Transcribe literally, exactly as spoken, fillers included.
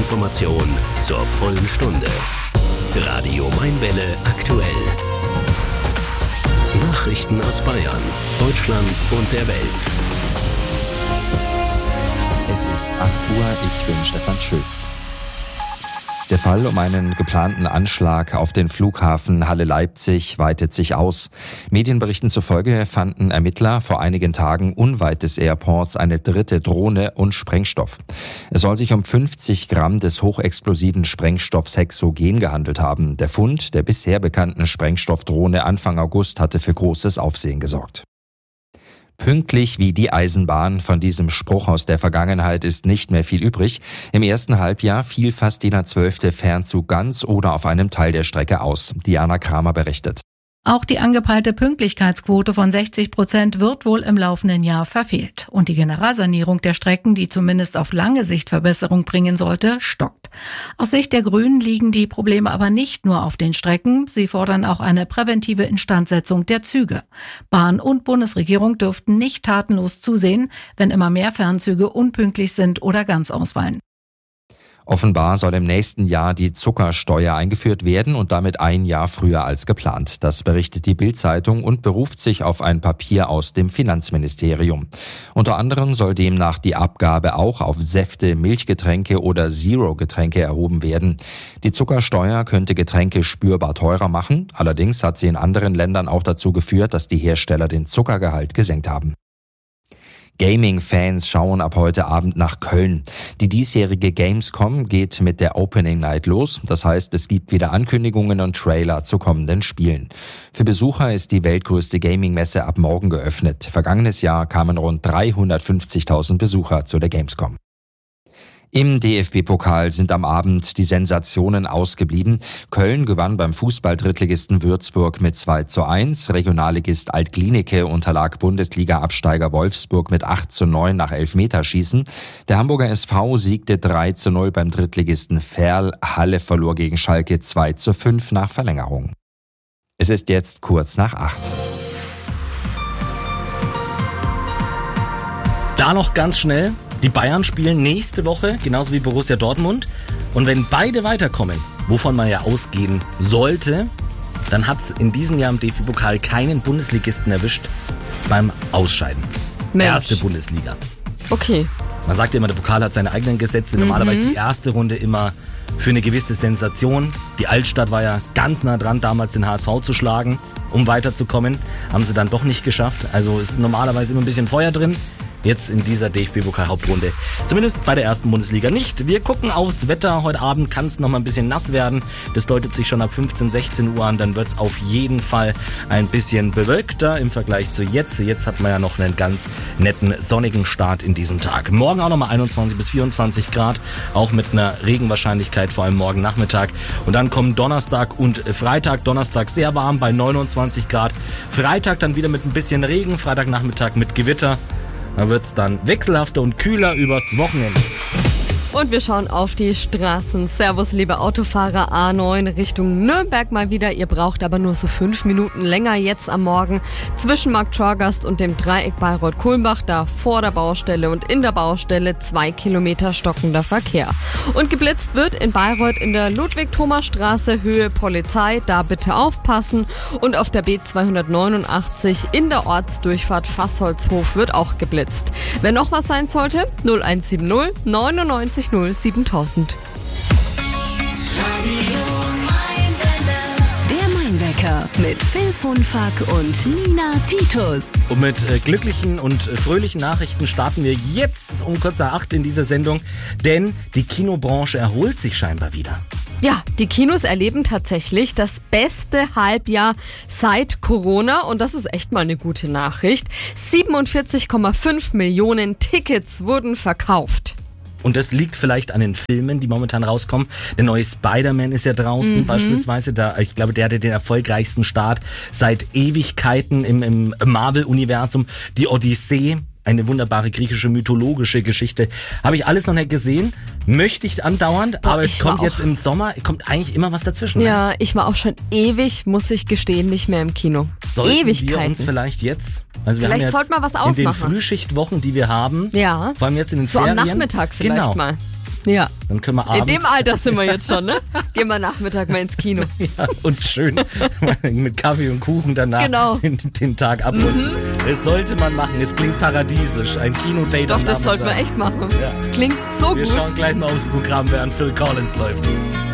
Information zur vollen Stunde. Radio Mainwelle aktuell. Nachrichten aus Bayern, Deutschland und der Welt. Es ist acht Uhr, ich bin Stefan Schulz. Der Fall um einen geplanten Anschlag auf den Flughafen Halle-Leipzig weitet sich aus. Medienberichten zufolge fanden Ermittler vor einigen Tagen unweit des Airports eine dritte Drohne und Sprengstoff. Es soll sich um fünfzig Gramm des hochexplosiven Sprengstoffs Hexogen gehandelt haben. Der Fund der bisher bekannten Sprengstoffdrohne Anfang August hatte für großes Aufsehen gesorgt. Pünktlich wie die Eisenbahn, von diesem Spruch aus der Vergangenheit ist nicht mehr viel übrig. Im ersten Halbjahr fiel fast jeder zwölfte Fernzug ganz oder auf einem Teil der Strecke aus. Diana Kramer berichtet. Auch die angepeilte Pünktlichkeitsquote von sechzig Prozent wird wohl im laufenden Jahr verfehlt. Und die Generalsanierung der Strecken, die zumindest auf lange Sicht Verbesserung bringen sollte, stockt. Aus Sicht der Grünen liegen die Probleme aber nicht nur auf den Strecken. Sie fordern auch eine präventive Instandsetzung der Züge. Bahn und Bundesregierung dürften nicht tatenlos zusehen, wenn immer mehr Fernzüge unpünktlich sind oder ganz ausfallen. Offenbar soll im nächsten Jahr die Zuckersteuer eingeführt werden und damit ein Jahr früher als geplant. Das berichtet die Bild-Zeitung und beruft sich auf ein Papier aus dem Finanzministerium. Unter anderem soll demnach die Abgabe auch auf Säfte, Milchgetränke oder Zero-Getränke erhoben werden. Die Zuckersteuer könnte Getränke spürbar teurer machen. Allerdings hat sie in anderen Ländern auch dazu geführt, dass die Hersteller den Zuckergehalt gesenkt haben. Gaming-Fans schauen ab heute Abend nach Köln. Die diesjährige Gamescom geht mit der Opening Night los. Das heißt, es gibt wieder Ankündigungen und Trailer zu kommenden Spielen. Für Besucher ist die weltgrößte Gaming-Messe ab morgen geöffnet. Vergangenes Jahr kamen rund dreihundertfünfzigtausend Besucher zu der Gamescom. Im D F B-Pokal sind am Abend die Sensationen ausgeblieben. Köln gewann beim Fußball-Drittligisten Würzburg mit zwei zu eins. Regionalligist Alt-Glienicke unterlag Bundesliga-Absteiger Wolfsburg mit acht zu neun nach Elfmeterschießen. Der Hamburger S V siegte drei zu null beim Drittligisten Verl. Halle verlor gegen Schalke zwei zu fünf nach Verlängerung. Es ist jetzt kurz nach acht. Da noch ganz schnell. Die Bayern spielen nächste Woche, genauso wie Borussia Dortmund. Und wenn beide weiterkommen, wovon man ja ausgehen sollte, dann hat es in diesem Jahr im D F B-Pokal keinen Bundesligisten erwischt beim Ausscheiden. Mensch. Erste Bundesliga. Okay. Man sagt ja immer, der Pokal hat seine eigenen Gesetze. Normalerweise Mhm. die erste Runde immer für eine gewisse Sensation. Die Altstadt war ja ganz nah dran, damals den H S V zu schlagen, um weiterzukommen. Haben sie dann doch nicht geschafft. Also es ist normalerweise immer ein bisschen Feuer drin. Jetzt in dieser D F B-Pokal-Hauptrunde. Zumindest bei der ersten Bundesliga nicht. Wir gucken aufs Wetter. Heute Abend kann es noch mal ein bisschen nass werden. Das deutet sich schon ab fünfzehn, sechzehn Uhr an. Dann wird es auf jeden Fall ein bisschen bewölkter im Vergleich zu jetzt. Jetzt hat man ja noch einen ganz netten sonnigen Start in diesem Tag. Morgen auch nochmal einundzwanzig bis vierundzwanzig Grad. Auch mit einer Regenwahrscheinlichkeit, vor allem morgen Nachmittag. Und dann kommen Donnerstag und Freitag. Donnerstag sehr warm bei neunundzwanzig Grad. Freitag dann wieder mit ein bisschen Regen. Freitagnachmittag mit Gewitter. Da wird's dann wechselhafter und kühler übers Wochenende. Und wir schauen auf die Straßen. Servus, liebe Autofahrer, A neun Richtung Nürnberg mal wieder. Ihr braucht aber nur so fünf Minuten länger jetzt am Morgen zwischen Markt Schorgast und dem Dreieck Bayreuth-Kulmbach. Da vor der Baustelle und in der Baustelle zwei Kilometer stockender Verkehr. Und geblitzt wird in Bayreuth in der Ludwig-Thomas-Straße Höhe Polizei. Da bitte aufpassen. Und auf der B zweihundertneunundachtzig in der Ortsdurchfahrt Fassholzhof wird auch geblitzt. Wenn noch was sein sollte, null eins sieben null neunundneunzig null siebentausend. Der Mainwecker mit Phil Funfack und Nina Titus. Und mit äh, glücklichen und äh, fröhlichen Nachrichten starten wir jetzt um kurz nach acht in dieser Sendung, denn die Kinobranche erholt sich scheinbar wieder. Ja, die Kinos erleben tatsächlich das beste Halbjahr seit Corona und das ist echt mal eine gute Nachricht. siebenundvierzig Komma fünf Millionen Tickets wurden verkauft. Und das liegt vielleicht an den Filmen, die momentan rauskommen. Der neue Spider-Man ist ja draußen mhm. beispielsweise. Da, ich glaube, der hatte den erfolgreichsten Start seit Ewigkeiten im, im Marvel-Universum. Die Odyssee, eine wunderbare griechische mythologische Geschichte. Habe ich alles noch nicht gesehen. Möchte ich andauernd, Boah, aber es kommt jetzt im Sommer, kommt eigentlich immer was dazwischen. Ja, rein. Ich war auch schon ewig, muss ich gestehen, nicht mehr im Kino. Sollten Ewigkeiten. wir uns vielleicht jetzt... Also wir vielleicht haben jetzt sollte man was ausmachen. In den Frühschichtwochen, die wir haben, ja. vor allem jetzt in den so Ferien. So am Nachmittag vielleicht genau. mal. Ja. Dann können wir abends... In dem Alter sind wir jetzt schon, ne? Gehen wir Nachmittag mal ins Kino. Ja, und schön mit Kaffee und Kuchen danach genau. den, den Tag abrunden. Mhm. Das sollte man machen. Es klingt paradiesisch. Ein Kinodate Doch, am das Nachmittag. sollten wir echt machen. Ja. Klingt so wir gut. Wir schauen gleich mal aufs Programm, während Phil Collins läuft.